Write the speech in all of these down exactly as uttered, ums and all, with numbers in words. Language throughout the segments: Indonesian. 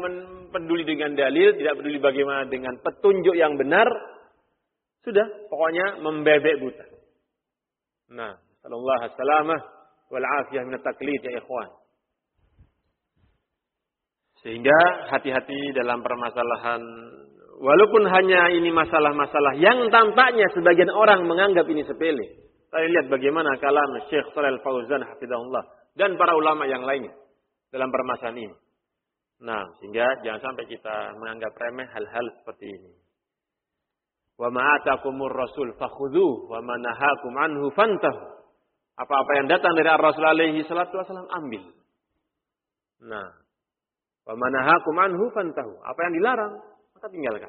peduli dengan dalil, tidak peduli bagaimana dengan petunjuk yang benar, sudah, pokoknya membebek buta. Nah, sallallahu alaihi wasallam wal afiyah min at-taqlid ya ikhwan. Sehingga hati-hati dalam permasalahan, walaupun hanya ini masalah-masalah yang tampaknya sebagian orang menganggap ini sepele. Saya lihat bagaimana kalam Syekh Shalal Fauzan hafizahullah dan para ulama yang lainnya dalam permasalahan ini. Nah, sehingga jangan sampai kita menganggap remeh hal-hal seperti ini. Wa ma atakumur rasul fakhudhuhu wa ma nahakum anhu fantahu. Apa-apa yang datang dari Ar-Rasul alaihi salatu wasallam ambil. Nah, wa ma nahakum anhu fantahu. Apa yang dilarang maka tinggalkan.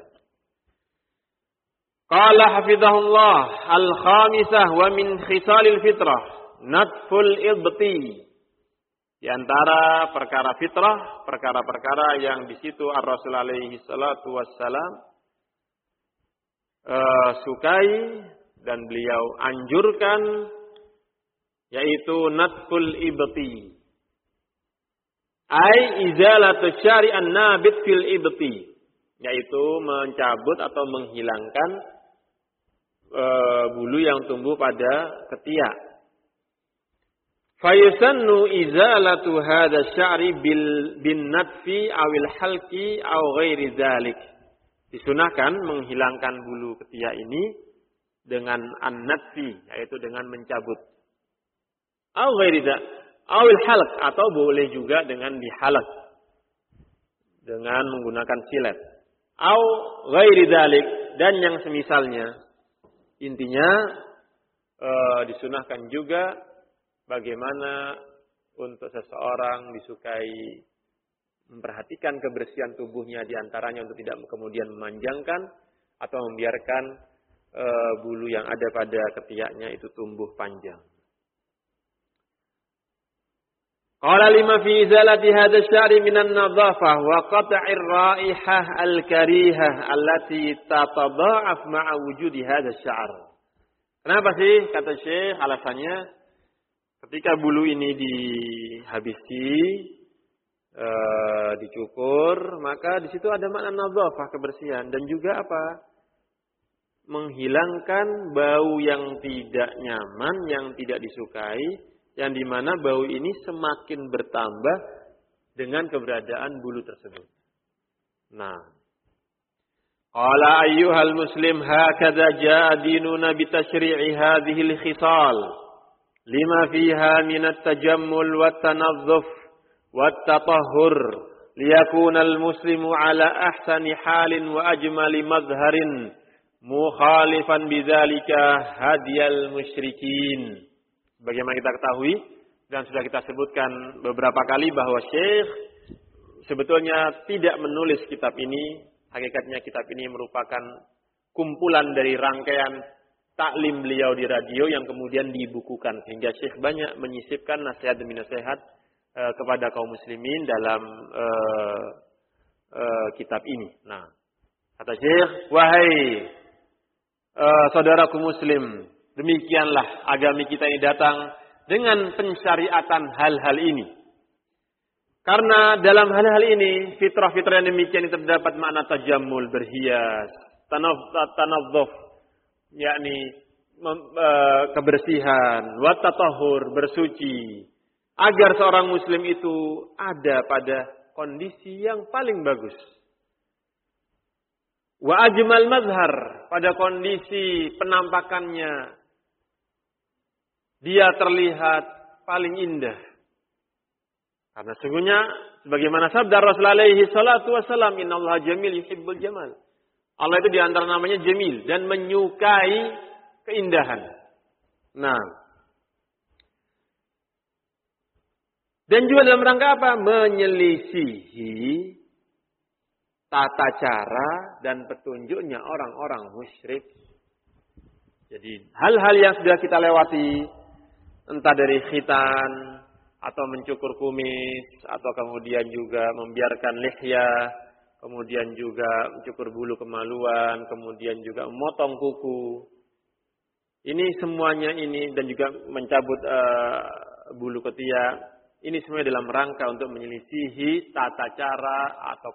Qala hafizahullah al-khamisah wa min khisalil fitrah natful ibti. Di antara perkara fitrah, perkara-perkara yang di situ Ar-Rasul alaihi salatu wassalam uh, sukai dan beliau anjurkan, yaitu natful ibti. Ai izalatu syari'an nabit fil ibti, yaitu mencabut atau menghilangkan uh, bulu yang tumbuh pada ketiak. Fayusannu izalatu hadha sya'ri bil bin natfi awil halqi aw ghairi dzalik. Disunahkan menghilangkan bulu ketiak ini dengan an-natfi, yaitu dengan mencabut. Aw ghairi dzalik, awil halq, atau boleh juga dengan dihalaq dengan menggunakan silet. Aw ghairi dzalik, dan yang semisalnya. Intinya e, disunahkan juga bagaimana untuk seseorang disukai memperhatikan kebersihan tubuhnya, diantaranya untuk tidak kemudian memanjangkan atau membiarkan e, bulu yang ada pada ketiaknya itu tumbuh panjang. Qala lima fi izalati hadha asy-sya'ri minan nadhafah wa qat'ir raihah al-karihah allati tatadha'af ma'a wujudi hadha asy-sya'r. Kenapa sih kata Syekh? Alasannya ketika bulu ini dihabisi, e, dicukur, maka di situ ada makna nadhafah, kebersihan, dan juga apa? Menghilangkan bau yang tidak nyaman, yang tidak disukai, yang dimana bau ini semakin bertambah dengan keberadaan bulu tersebut. Nah, qala ayyuhal muslim hakadha jaa dinuna bi tashri'i hadhihi al-khisal lima fiha min at-tajammul wat-tanazzuf wat-tatahhur liyakuna al-muslimu ala ahsani halin wa ajmali madhharin mukhalifan bidzalika hadiyal musyrikin. Bagaimana kita ketahui dan sudah kita sebutkan beberapa kali bahwa Syekh sebetulnya tidak menulis kitab ini. Hakikatnya kitab ini merupakan kumpulan dari rangkaian taklim beliau di radio yang kemudian dibukukan. Sehingga Syekh banyak menyisipkan nasihat demi nasihat e, kepada kaum muslimin dalam e, e, kitab ini. Nah, kata Syekh, wahai e, saudaraku muslim, demikianlah agama kita ini datang dengan pensyariatan hal-hal ini. Karena dalam hal-hal ini, fitrah-fitrah yang demikian ini terdapat makna tajammul, berhias, tanadhdhuf, yakni e, kebersihan, wa tatahhur, bersuci, agar seorang muslim itu ada pada kondisi yang paling bagus. Wa ajmal mazhar, pada kondisi penampakannya dia terlihat paling indah. Karena sungguhnya sebagaimana sabda Rasul alaihi salatu wasallam, innallaha jamil yuhibbul jamal. Allah itu di antara namanya jamil dan menyukai keindahan. Nah, dan juga dalam rangka apa? Menyelisihi tata cara dan petunjuknya orang-orang musyrik. Jadi hal-hal yang sudah kita lewati, entah dari khitan atau mencukur kumis, atau kemudian juga membiarkan lihya, kemudian juga mencukur bulu kemaluan, kemudian juga memotong kuku. Ini semuanya ini dan juga mencabut uh, bulu ketiak. Ini semuanya dalam rangka untuk menyelisihi tata cara atau